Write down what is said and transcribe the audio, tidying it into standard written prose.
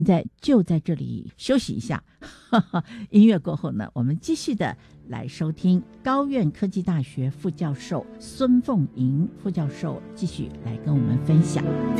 就在这里休息一下，音乐过后呢，我们继续的来收听高苑科技大学副教授孙凤莹副教授继续来跟我们分享。